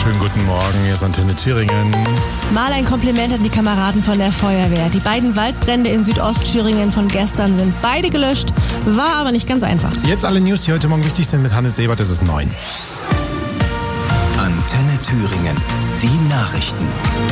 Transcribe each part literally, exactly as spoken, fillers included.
wunderschönen guten Morgen. Hier ist Antenne Thüringen. Mal ein Kompliment an die Kameraden von der Feuerwehr. Die beiden Waldbrände in Südostthüringen von gestern sind beide gelöscht, war aber nicht ganz einfach. Jetzt alle News, die heute Morgen wichtig sind mit Hannes Sebert, es ist neun. Antenne Thüringen, die Nachrichten.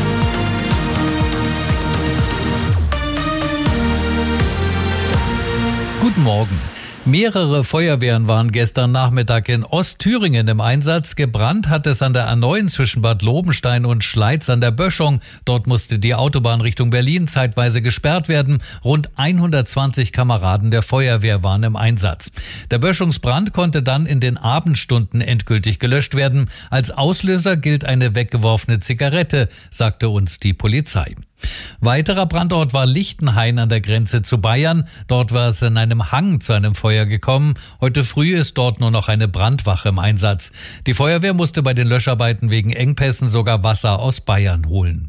Guten Morgen. Mehrere Feuerwehren waren gestern Nachmittag in Ostthüringen im Einsatz. Gebrannt hat es an der A neun zwischen Bad Lobenstein und Schleiz an der Böschung. Dort musste die Autobahn Richtung Berlin zeitweise gesperrt werden. Rund hundertzwanzig Kameraden der Feuerwehr waren im Einsatz. Der Böschungsbrand konnte dann in den Abendstunden endgültig gelöscht werden. Als Auslöser gilt eine weggeworfene Zigarette, sagte uns die Polizei. Weiterer Brandort war Lichtenhain an der Grenze zu Bayern. Dort war es in einem Hang zu einem Feuer gekommen. Heute früh ist dort nur noch eine Brandwache im Einsatz. Die Feuerwehr musste bei den Löscharbeiten wegen Engpässen sogar Wasser aus Bayern holen.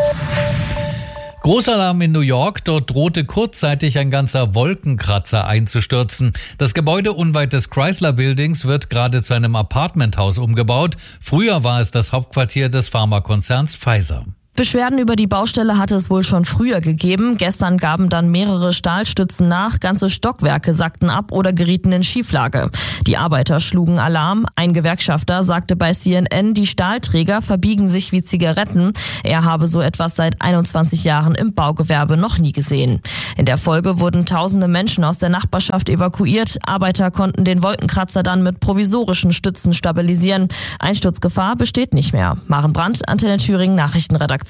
Großalarm in New York, dort drohte kurzzeitig ein ganzer Wolkenkratzer einzustürzen. Das Gebäude unweit des Chrysler Buildings wird gerade zu einem Apartmenthaus umgebaut. Früher war es das Hauptquartier des Pharmakonzerns Pfizer. Beschwerden über die Baustelle hatte es wohl schon früher gegeben. Gestern gaben dann mehrere Stahlstützen nach, ganze Stockwerke sackten ab oder gerieten in Schieflage. Die Arbeiter schlugen Alarm. Ein Gewerkschafter sagte bei C N N, die Stahlträger verbiegen sich wie Zigaretten. Er habe so etwas seit einundzwanzig Jahren im Baugewerbe noch nie gesehen. In der Folge wurden tausende Menschen aus der Nachbarschaft evakuiert. Arbeiter konnten den Wolkenkratzer dann mit provisorischen Stützen stabilisieren. Einsturzgefahr besteht nicht mehr. Maren Brandt, Antenne Thüringen, Nachrichtenredaktion.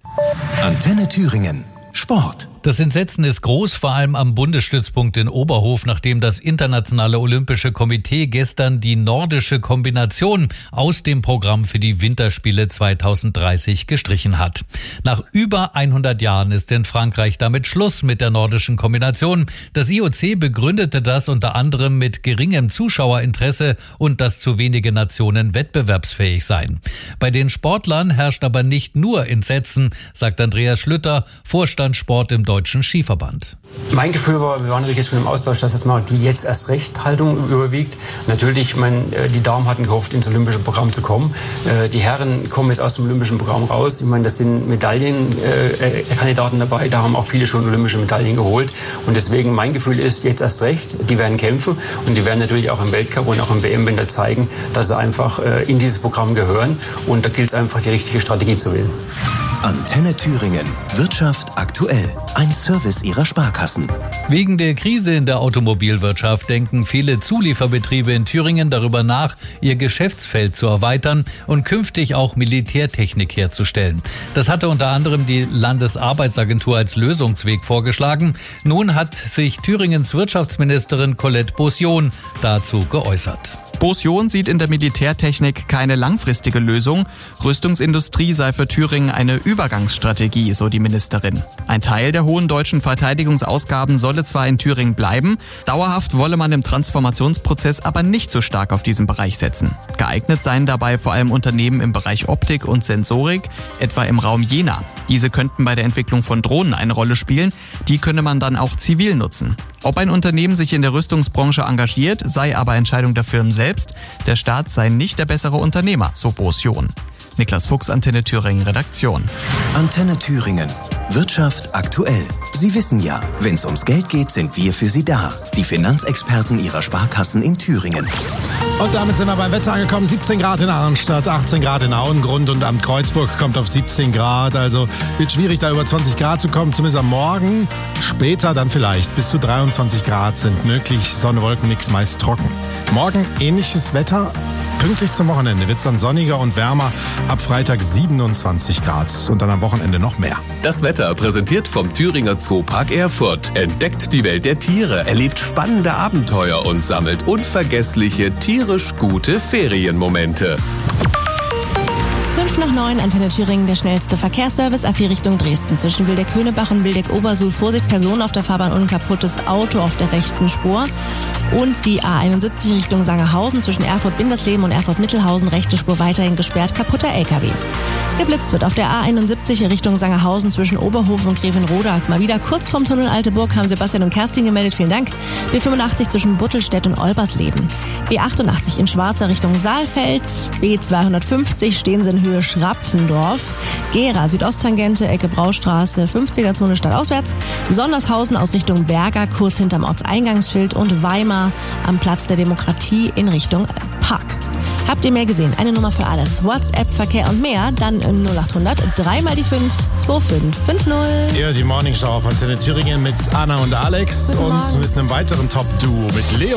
Antenne Thüringen. Sport. Das Entsetzen ist groß, vor allem am Bundesstützpunkt in Oberhof, nachdem das Internationale Olympische Komitee gestern die nordische Kombination aus dem Programm für die Winterspiele zweitausenddreißig gestrichen hat. Nach über hundert Jahren ist in Frankreich damit Schluss mit der nordischen Kombination. Das I O C begründete das unter anderem mit geringem Zuschauerinteresse und dass zu wenige Nationen wettbewerbsfähig seien. Bei den Sportlern herrscht aber nicht nur Entsetzen, sagt Andreas Schlüter, Vorstand Sport im Deutschen Skiverband. Mein Gefühl war, wir waren natürlich jetzt schon im Austausch, dass das mal die jetzt erst recht Haltung überwiegt. Natürlich, mein, die Damen hatten gehofft, ins olympische Programm zu kommen. Die Herren kommen jetzt aus dem olympischen Programm raus. Ich meine, das sind Medaillenkandidaten dabei. Da haben auch viele schon olympische Medaillen geholt. Und deswegen, mein Gefühl ist, jetzt erst recht, die werden kämpfen. Und die werden natürlich auch im Weltcup und auch im W M-Bänder zeigen, dass sie einfach in dieses Programm gehören. Und da gilt es einfach, die richtige Strategie zu wählen. Antenne Thüringen. Wirtschaft aktuell. Ein Service Ihrer Sparkassen. Wegen der Krise in der Automobilwirtschaft denken viele Zulieferbetriebe in Thüringen darüber nach, ihr Geschäftsfeld zu erweitern und künftig auch Militärtechnik herzustellen. Das hatte unter anderem die Landesarbeitsagentur als Lösungsweg vorgeschlagen. Nun hat sich Thüringens Wirtschaftsministerin Colette Beausion dazu geäußert. Beausion sieht in der Militärtechnik keine langfristige Lösung. Rüstungsindustrie sei für Thüringen eine Übergangsstrategie, so die Ministerin. Ein Teil der hohen deutschen Verteidigungsausgaben solle zwar in Thüringen bleiben, dauerhaft wolle man im Transformationsprozess aber nicht so stark auf diesen Bereich setzen. Geeignet seien dabei vor allem Unternehmen im Bereich Optik und Sensorik, etwa im Raum Jena. Diese könnten bei der Entwicklung von Drohnen eine Rolle spielen, die könne man dann auch zivil nutzen. Ob ein Unternehmen sich in der Rüstungsbranche engagiert, sei aber Entscheidung der Firmen selbst. Der Staat sei nicht der bessere Unternehmer, so Beausion. Niklas Fuchs, Antenne Thüringen, Redaktion. Antenne Thüringen. Wirtschaft aktuell. Sie wissen ja, wenn es ums Geld geht, sind wir für Sie da. Die Finanzexperten Ihrer Sparkassen in Thüringen. Und damit sind wir beim Wetter angekommen. siebzehn Grad in Arnstadt, achtzehn Grad in Auengrund und Amt Kreuzburg kommt auf siebzehn Grad. Also wird schwierig, da über zwanzig Grad zu kommen, zumindest am Morgen. Später dann vielleicht. Bis zu dreiundzwanzig Grad sind möglich. Sonne-Wolken-Mix meist trocken. Morgen ähnliches Wetter. Pünktlich zum Wochenende wird es dann sonniger und wärmer. Ab Freitag siebenundzwanzig Grad und dann am Wochenende noch mehr. Das Wetter präsentiert vom Thüringer Zoopark Erfurt. Entdeckt die Welt der Tiere, erlebt spannende Abenteuer und sammelt unvergessliche, tierisch gute Ferienmomente. fünf nach neun, Antenne Thüringen, der schnellste Verkehrsservice, A vier Richtung Dresden. Zwischen Wildeck-Höhnebach und Wildeck-Obersuhl. Vorsicht, Personen auf der Fahrbahn und ein kaputtes Auto auf der rechten Spur. Und die A einundsiebzig Richtung Sangerhausen zwischen Erfurt-Bindersleben und Erfurt-Mittelhausen. Rechte Spur weiterhin gesperrt, kaputter L K W. Geblitzt wird auf der A einundsiebzig Richtung Sangerhausen zwischen Oberhof und Grevenroda. Mal wieder kurz vorm Tunnel Alteburg haben Sebastian und Kerstin gemeldet. Vielen Dank. B fünfundachtzig zwischen Buttelstedt und Olbersleben. B achtundachtzig in Schwarzer Richtung Saalfeld. B zweihundertfünfzig stehen sie in Höhe Schrapfendorf. Gera Südosttangente, Ecke Braustraße, fünfziger-Zone stadtauswärts. Sondershausen aus Richtung Berger, kurz hinterm Ortseingangsschild. Und Weimar am Platz der Demokratie in Richtung Park. Habt ihr mehr gesehen? Eine Nummer für alles. WhatsApp, Verkehr und mehr. Dann null achthundert, drei mal die fünf, zwei fünf fünf null. Ja, die Morningshow von Antenne Thüringen mit Anna und Alex. Guten und Morgen. mit einem weiteren Top-Duo mit Leo.